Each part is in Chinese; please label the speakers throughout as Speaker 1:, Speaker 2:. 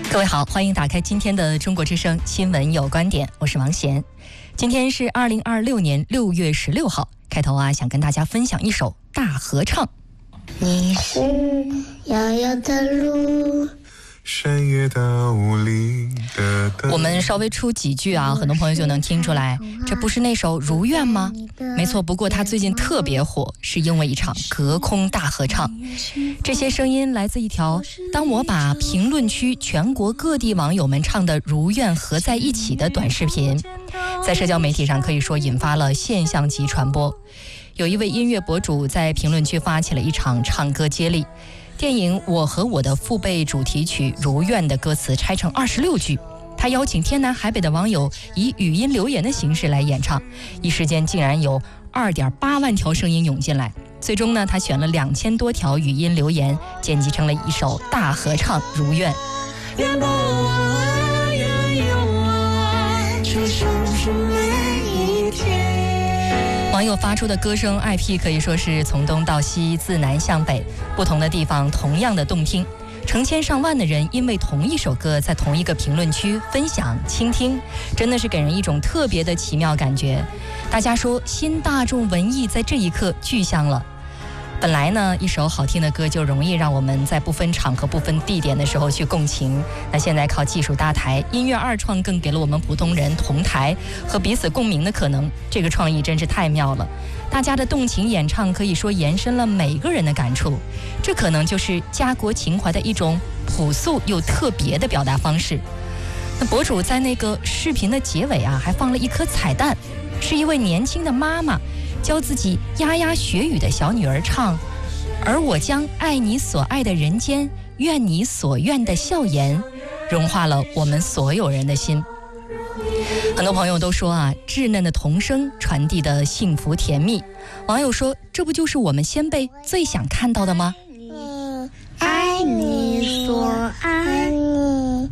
Speaker 1: 各位好，欢迎打开今天的中国之声新闻有观点，我是王贤。今天是2026年6月16号，开头想跟大家分享一首大合唱。
Speaker 2: 你是遥遥的路，
Speaker 3: 山野的雾里的灯。
Speaker 1: 我们稍微出几句很多朋友就能听出来，这不是那首《如愿》吗？没错，不过它最近特别火，是因为一场隔空大合唱。这些声音来自一条当我把评论区全国各地网友们唱的《如愿》合在一起的短视频，在社交媒体上可以说引发了现象级传播。有一位音乐博主在评论区发起了一场唱歌接力，电影《我和我的父辈》主题曲《如愿》的歌词拆成26句，他邀请天南海北的网友以语音留言的形式来演唱，一时间竟然有2.8万条声音涌进来。最终呢，他选了2000多条语音留言，剪辑成了一首大合唱《如愿》。
Speaker 2: 愿把我愿用我去守住每一天。
Speaker 1: 网友发出的歌声 IP 可以说是从东到西，自南向北，不同的地方同样的动听。成千上万的人因为同一首歌在同一个评论区分享倾听，真的是给人一种特别的奇妙感觉。大家说新大众文艺在这一刻具象了。本来呢，一首好听的歌就容易让我们在不分场合不分地点的时候去共情，那现在靠技术搭台，音乐二创更给了我们普通人同台和彼此共鸣的可能，这个创意真是太妙了。大家的动情演唱可以说延伸了每个人的感触，这可能就是家国情怀的一种朴素又特别的表达方式。那博主在那个视频的结尾还放了一颗彩蛋，是一位年轻的妈妈教自己牙牙学语的小女儿唱，而我将爱你所爱的人间，愿你所愿的笑颜，融化了我们所有人的心。很多朋友都说稚嫩的童声传递的幸福甜蜜。网友说，这不就是我们先辈最想看到的吗？
Speaker 2: 爱你所爱你，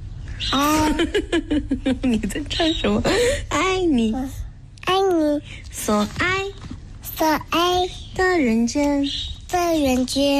Speaker 4: 你在唱什么？爱你所爱
Speaker 2: 所爱
Speaker 4: 的人间。
Speaker 2: 的人间。